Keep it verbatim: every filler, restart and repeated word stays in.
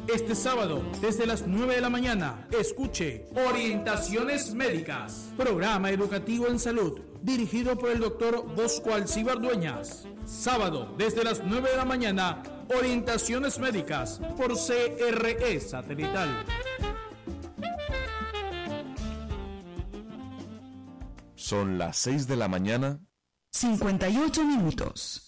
Este sábado, desde las nueve de la mañana, escuche Orientaciones Médicas, programa educativo en salud, dirigido por el doctor Bosco Alcíbar Dueñas. Sábado, desde las nueve de la mañana, Orientaciones Médicas, por C R E Satelital. Son las seis de la mañana. cincuenta y ocho minutos.